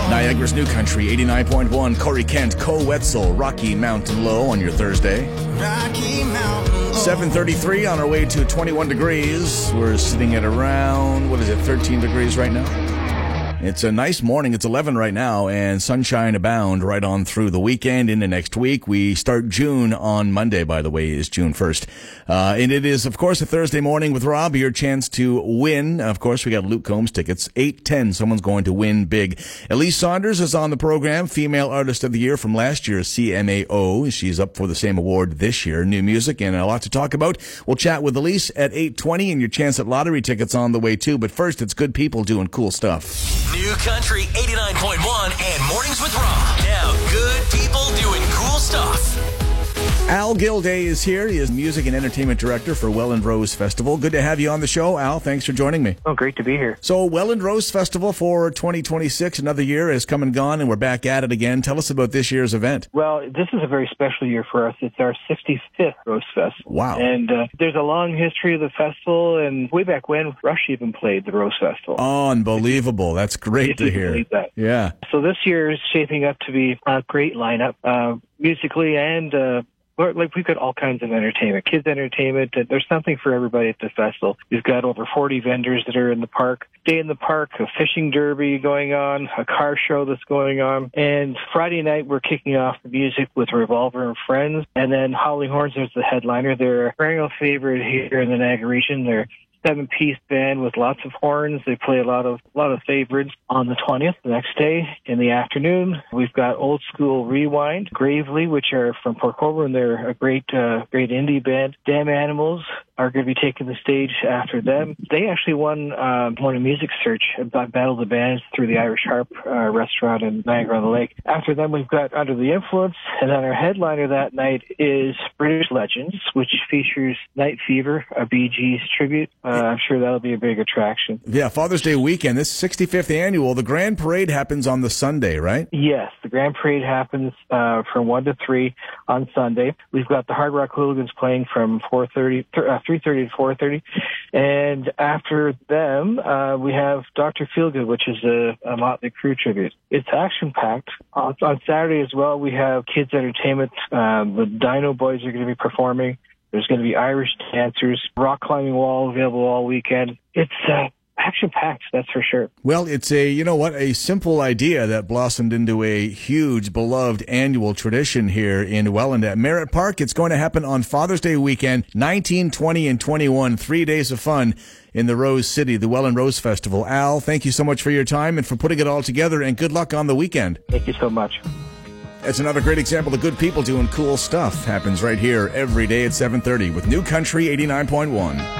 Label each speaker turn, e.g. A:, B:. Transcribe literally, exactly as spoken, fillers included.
A: Niagara's New Country, eighty-nine point one. Corey Kent, Co Wetzel, Rocky Mountain Low on your Thursday.
B: Rocky Mountain Low.
A: seven thirty-three on our way to twenty-one degrees. We're sitting at around, what is it, thirteen degrees right now? It's a nice morning. It's eleven right now, and sunshine abound right on through the weekend into next week. We start June on Monday, by the way, is June first. Uh, and it is, of course, a Thursday morning with Rob. Your chance to win. Of course, we got Luke Combs tickets. eight ten, someone's going to win big. Elise Saunders is on the program, Female Artist of the Year from last year's C M A O. She's up for the same award this year. New music and a lot to talk about. We'll chat with Elise at eight twenty, and your chance at lottery tickets on the way, too. But first, it's good people doing cool stuff.
C: New Country eighty-nine point one and Mornings with Rob. Now, good people doing cool stuff.
A: Al Gilday is here. He is Music and Entertainment Director for Welland Rose Festival. Good to have you on the show, Al. Thanks for joining me.
D: Oh, great to be here.
A: So, Welland Rose Festival for twenty twenty-six, another year has come and gone, and we're back at it again. Tell us about this year's event.
D: Well, this is a very special year for us. It's our sixty-fifth Rose Festival.
A: Wow.
D: And uh, there's a long history of the festival, and way back when, Rush even played the Rose Festival.
A: Oh, unbelievable. That's great to hear.
D: That.
A: Yeah.
D: So this year is shaping up to be a great lineup, uh, musically and uh like, we've got all kinds of entertainment, kids entertainment. There's something for everybody at the festival. We've got over forty vendors that are in the park. Day in the park, a fishing derby going on, a car show that's going on. And Friday night, we're kicking off the music with Revolver and Friends. And then Howling Horns is the headliner. They're a perennial favorite here in the Niagara region. They're seven-piece band with lots of horns. They play a lot of a lot of favorites. On the twentieth, the next day, in the afternoon, we've got Old School Rewind, Gravely, which are from Port Colborne. They're a great, uh, great indie band. Damn Animals are going to be taking the stage after them. They actually won uh, won a music search about Battle of the Bands through the Irish Harp uh, restaurant in Niagara-on-the-Lake. After them, we've got Under the Influence, and then our headliner that night is British Legends, which features Night Fever, a Bee Gees tribute. Uh, I'm sure that'll be a big attraction.
A: Yeah, Father's Day weekend, this sixty-fifth annual. The Grand Parade happens on the Sunday, right?
D: Yes, the Grand Parade happens uh, from one to three on Sunday. We've got the Hard Rock Hooligans playing from four thirty, uh, three thirty to four thirty. And after them, uh, we have Doctor Feelgood, which is a, a Motley Crue tribute. It's action-packed. On, on Saturday as well, we have kids' entertainment. Um, the Dino Boys are going to be performing. There's going to be Irish dancers, rock climbing wall available all weekend. It's uh, action-packed, that's for sure.
A: Well, it's a, you know what, a simple idea that blossomed into a huge, beloved annual tradition here in Welland at Merritt Park. It's going to happen on Father's Day weekend, nineteen, twenty, and twenty-one, three days of fun in the Rose City, the Welland Rose Festival. Al, thank you so much for your time and for putting it all together, and good luck on the weekend.
D: Thank you so much.
A: That's another great example of good people doing cool stuff. Happens right here every day at seven thirty with New Country eighty-nine point one.